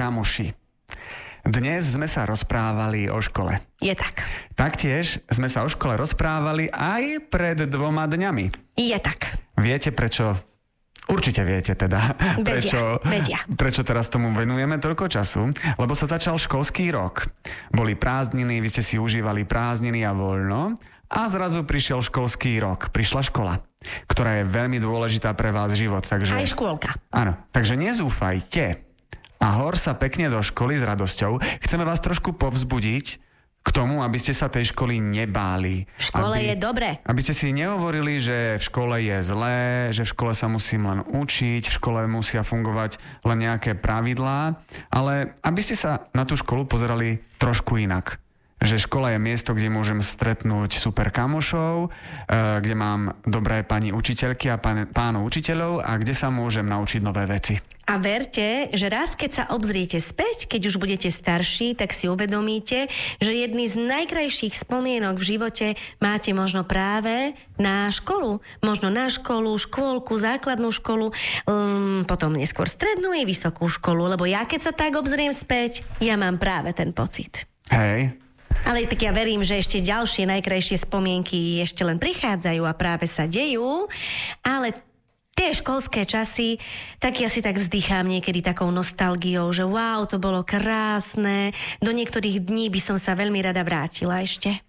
kamoši. Dnes sme sa rozprávali o škole. Je tak. Taktiež sme sa o škole rozprávali aj pred 2 dňami. Je tak. Viete prečo? Určite viete teda. Vedia. Prečo teraz tomu venujeme toľko času? Lebo sa začal školský rok. Boli prázdniny, vy ste si užívali prázdniny a voľno. A zrazu prišiel školský rok. Prišla škola, ktorá je veľmi dôležitá pre vás život. Takže... Aj škôlka. Áno, takže nezúfajte. A hor sa pekne do školy s radosťou. Chceme vás trošku povzbudiť k tomu, aby ste sa tej školy nebáli. V škole je dobre. Aby ste si nehovorili, že v škole je zlé, že v škole sa musím len učiť, v škole musia fungovať len nejaké pravidlá, ale aby ste sa na tú školu pozerali trošku inak. Že škola je miesto, kde môžem stretnúť super kamošov, kde mám dobré pani učiteľky a pánov učiteľov a kde sa môžem naučiť nové veci. A verte, že raz, keď sa obzriete späť, keď už budete starší, tak si uvedomíte, že jedný z najkrajších spomienok v živote máte možno práve na školu. Možno na školu, škôlku, základnú školu, potom neskôr strednú i vysokú školu. Lebo ja, keď sa tak obzriem späť, ja mám práve ten pocit. Hej. Ale tak ja verím, že ešte ďalšie najkrajšie spomienky ešte len prichádzajú a práve sa dejú, ale tie školské časy, tak ja si tak vzdychám niekedy takou nostalgiou, že wow, to bolo krásne, do niektorých dní by som sa veľmi rada vrátila ešte.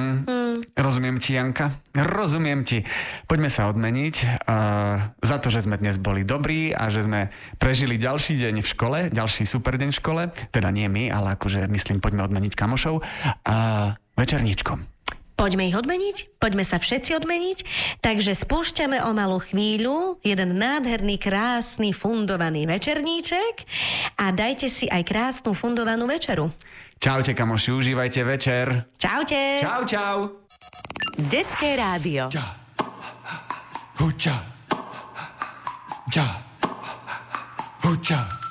Rozumiem ti, Janka. Rozumiem ti. Poďme sa odmeniť za to, že sme dnes boli dobrí a že sme prežili ďalší deň v škole, ďalší super deň v škole. Teda nie my, ale akože myslím, poďme odmeniť kamošov večerníčkom. Poďme ich odmeniť, poďme sa všetci odmeniť. Takže spúšťame o malú chvíľu jeden nádherný, krásny, fundovaný večerníček a dajte si aj krásnu fundovanú večeru. Čaute, kamoši, užívajte večer. Čaute. Čau, čau. Detské rádio. Huča. Huča.